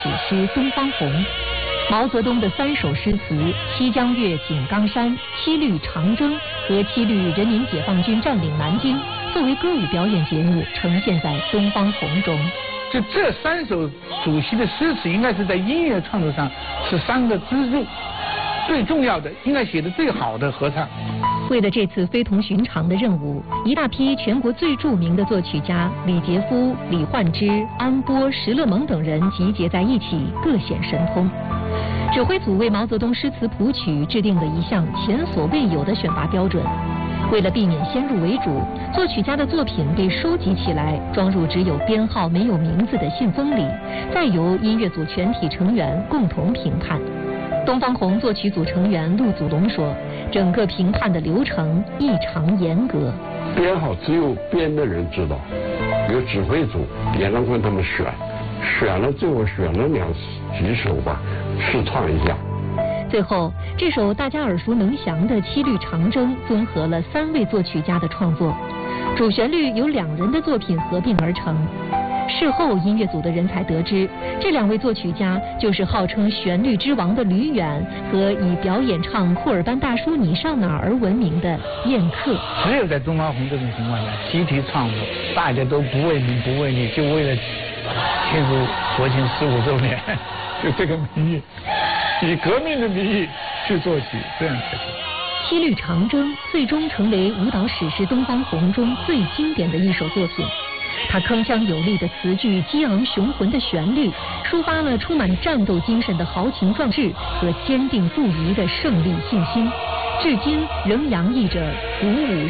诗《东方红》。毛泽东的3首诗词《七江月·井冈山》《七律长征》和《七律人民解放军占领南京》作为歌舞表演节目呈现在《东方红》中。 这3首主席的诗词应该是在音乐创作上是3个支柱，最重要的，应该写的最好的合唱。 为了这次非同寻常的任务，一大批全国最著名的作曲家李杰夫、李焕之、安波、石勒蒙等人集结在一起，各显神通。指挥组为毛泽东诗词谱曲制定了一项前所未有的选拔标准。为了避免先入为主，作曲家的作品被收集起来，装入只有编号没有名字的信封里，再由音乐组全体成员共同评判。东方红作曲组成员陆祖龙说，整个评判的流程异常严格。 编号只有编的人知道，由指挥组严长坤他们选了最后选了几首吧，试唱一下。 最后，这首大家耳熟能详的《七律长征》综合了3位作曲家的创作，主旋律由2人的作品合并而成。事后，音乐组的人才得知，这2位作曲家就是号称旋律之王的吕远和以表演唱《库尔班大叔你上哪儿》而闻名的燕克。 只有在东方红这种情况下，集体创作，大家都不为名不为利，就为了庆祝国庆15周年，就这个名义，以革命的名义去作曲，这样才行。 《七律长征》最终成为舞蹈史诗《东方红》中最经典的一首作品。它铿锵有力的词句、激昂雄浑的旋律，抒发了充满战斗精神的豪情壮志和坚定不移的胜利信心，至今仍洋溢着鼓舞